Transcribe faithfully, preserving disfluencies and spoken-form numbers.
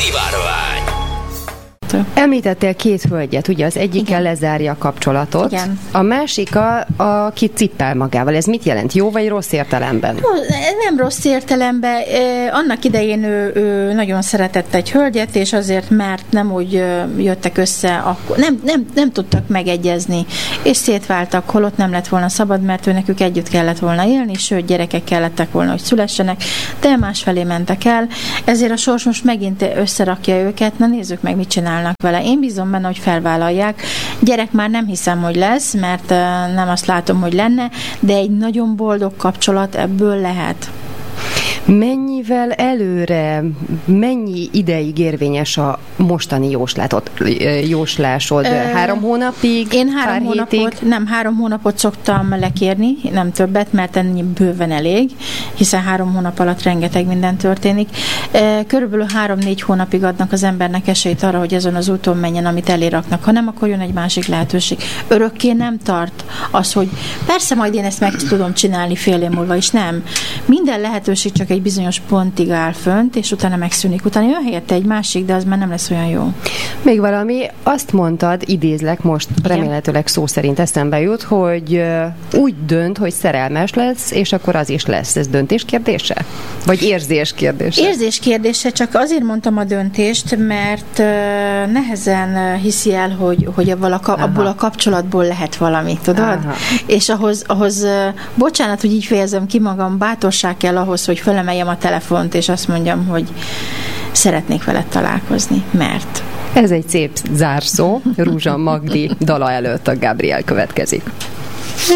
Szivárvány. Említettél két hölgyet, ugye az egyikkel lezárja a kapcsolatot. Igen. A másik, a, aki cippel magával. Ez mit jelent? Jó vagy rossz értelemben? Nem rossz értelemben. Annak idején ő, ő nagyon szeretett egy hölgyet, és azért, mert nem úgy jöttek össze, akkor nem, nem, nem tudtak megegyezni, és szétváltak, holott nem lett volna szabad, mert ő nekük együtt kellett volna élni, sőt, gyerekek kellettek volna, hogy szülessenek, de másfelé mentek el. Ezért a sors most megint összerakja őket. Na nézzük meg, mit csinálnak vele. Én bízom benne, hogy felvállalják. Gyerek már nem hiszem, hogy lesz, mert nem azt látom, hogy lenne, de egy nagyon boldog kapcsolat ebből lehet. Mennyivel előre, mennyi ideig érvényes a mostani jóslatot, jóslásod? Ö, három hónapig? Én három hónapot, nem, három hónapot szoktam lekérni, nem többet, mert ennyi bőven elég, hiszen három hónap alatt rengeteg minden történik. Körülbelül három-négy hónapig adnak az embernek esélyt arra, hogy azon az úton menjen, amit eléraknak. Ha nem, akkor jön egy másik lehetőség. Örökké nem tart az, hogy persze majd én ezt meg tudom csinálni fél év múlva is, nem. Minden lehetőség csak egy bizonyos pontig áll fönt, és utána megszűnik. Utána jön helyette egy másik, de az már nem lesz olyan jó. Még valami, azt mondtad, idézlek most, igen, remélhetőleg szó szerint eszembe jut, hogy úgy dönt, hogy szerelmes lesz, és akkor az is lesz. Ez döntés kérdése? Vagy érzés kérdése? Érzés kérdése, csak azért mondtam a döntést, mert nehezen hiszi el, hogy, hogy abból a, abból a kapcsolatból lehet valami, tudod? Aha. És ahhoz, ahhoz, bocsánat, hogy így fejezem ki magam, bátorság kell ahhoz, hogy fölemeljem a telefont, és azt mondjam, hogy szeretnék veled találkozni, mert... Ez egy szép zárszó. Rúzsa Magdi dala előtt a Gabriel következik.